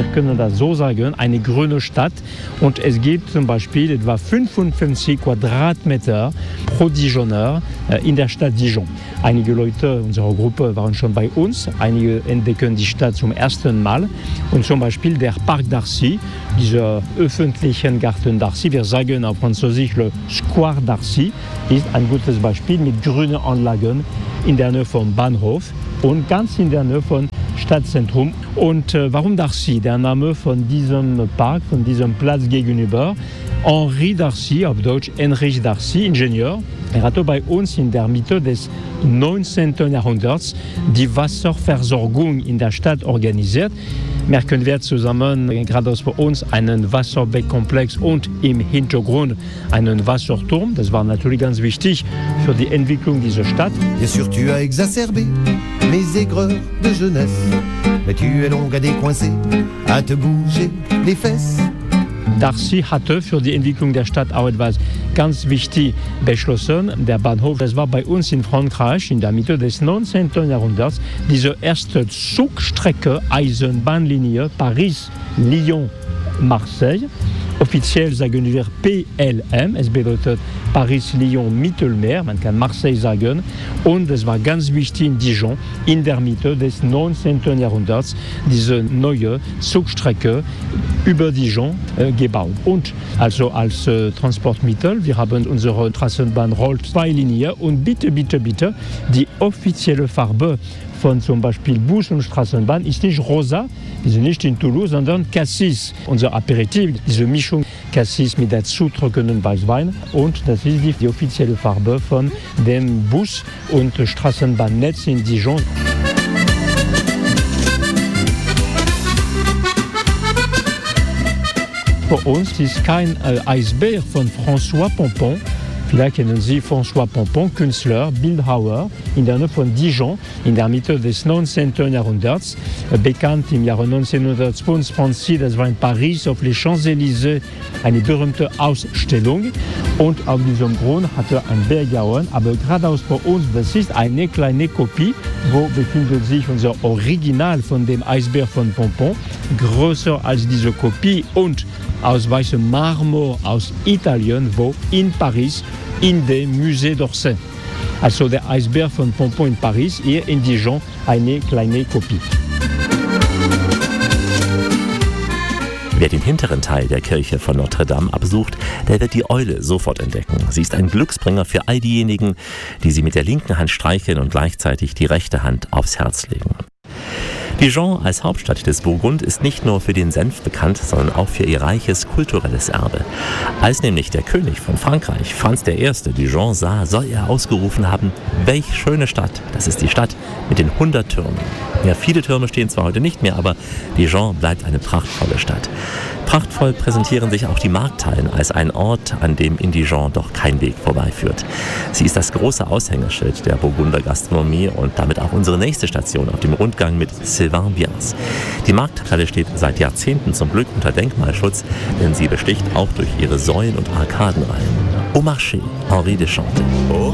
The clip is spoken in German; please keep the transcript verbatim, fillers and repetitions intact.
wir können das so sagen, eine grüne Stadt. Und es gibt zum Beispiel etwa fünfundfünfzig Quadratmeter pro Dijoneur in der Stadt Dijon. Einige Leute unserer Gruppe waren schon bei uns, einige entdecken die Stadt zum ersten Mal. Und zum Beispiel der Parc d'Arcy, dieser öffentliche Garten d'Arcy, wir sagen auf Französisch le Square d'Arcy, ist ein gutes Beispiel mit grünen Anlagen in der Nähe vom Bahnhof und ganz in der Nähe von Stadtzentrum. Und äh, warum Darcy? Der Name von diesem Park, von diesem Platz gegenüber, Henri Darcy, auf Deutsch Heinrich Darcy, Ingenieur. Er hatte bei uns in der Mitte des neunzehnten Jahrhunderts die Wasserversorgung in der Stadt organisiert. Merken wir zusammen, gerade bei uns, einen Wasserbeckkomplex und im Hintergrund einen Wasserturm. Das war natürlich ganz wichtig für die Entwicklung dieser Stadt. Bien sûr, tu as exacerbé mes aigreurs de jeunesse, mais tu es donc à décoincer, à te bouger les fesses. Darcy hatte für die Entwicklung der Stadt auch etwas ganz wichtig beschlossen. Der Bahnhof, das war bei uns in Frankreich in der Mitte des neunzehnten Jahrhunderts diese erste Zugstrecke, Eisenbahnlinie Paris-Lyon-Marseille. Offiziell sagen wir P L M, es bedeutet Paris-Lyon-Mittelmeer, man kann Marseille sagen. Und es war ganz wichtig in Dijon, in der Mitte des neunzehnten Jahrhunderts, diese neue Zugstrecke über Dijon äh, gebaut. Und also als äh, Transportmittel, wir haben unsere Straßenbahn rollt zwei Linien und bitte, bitte, bitte, die offizielle Farbe von zum Beispiel Bus und Straßenbahn ist nicht rosa, wir sind nicht in Toulouse, sondern Cassis. Unser Aperitif, diese Mischung Cassis mit dazu trockenen Weißwein und das ist die, die offizielle Farbe von dem Bus- und Straßenbahnnetz in Dijon. Für uns ist kein äh, Eisbär von François Pompon. Vielleicht kennen Sie François Pompon, Künstler, Bildhauer in der Nähe von Dijon, in der Mitte des neunzehnten Jahrhunderts. Bekannt im Jahre neunzehnhundertzweiundzwanzig, das war in Paris auf les Champs-Élysées eine berühmte Ausstellung. Und auf diesem Grund hat er ein Berg gehauen. Aber geradeaus vor uns, das ist eine kleine Kopie, wo befindet sich unser Original von dem Eisbär von Pompon, größer als diese Kopie und aus weißem Marmor aus Italien, wo in Paris in dem Musée d'Orsay. Also der Eisbär von Pompon in Paris, hier in Dijon eine kleine Kopie. Wer den hinteren Teil der Kirche von Notre Dame absucht, der wird die Eule sofort entdecken. Sie ist ein Glücksbringer für all diejenigen, die sie mit der linken Hand streicheln und gleichzeitig die rechte Hand aufs Herz legen. Dijon als Hauptstadt des Burgund ist nicht nur für den Senf bekannt, sondern auch für ihr reiches kulturelles Erbe. Als nämlich der König von Frankreich, Franz der Erste, Dijon sah, soll er ausgerufen haben, welch schöne Stadt, das ist die Stadt mit den hundert Türmen. Ja, viele Türme stehen zwar heute nicht mehr, aber Dijon bleibt eine prachtvolle Stadt. Prachtvoll präsentieren sich auch die Markthallen als ein Ort, an dem in Dijon doch kein Weg vorbeiführt. Sie ist das große Aushängeschild der Burgunder Gastronomie und damit auch unsere nächste Station auf dem Rundgang mit Sylvain Biens. Die Markthalle steht seit Jahrzehnten zum Glück unter Denkmalschutz, denn sie besticht auch durch ihre Säulen und Arkadenreihen. Au marché, Henri Deschamps.